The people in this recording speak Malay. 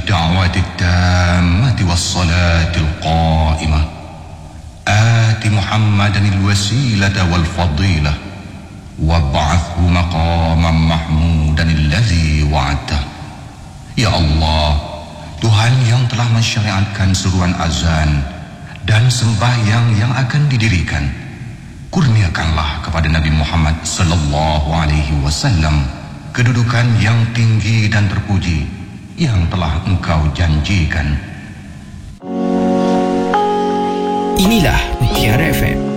دعوة التامة والصلاة القائمة آت محمدا الوسيلة والفضيلة وابعثه مقاما محمودا الذي وعدته. Ya Allah, Tuhan yang telah mensyariatkan seruan azan dan sembahyang yang akan didirikan, kurniakanlah kepada Nabi Muhammad sallallahu alaihi wasallam kedudukan yang tinggi dan terpuji yang telah Engkau janjikan. Inilah Mutiara FM.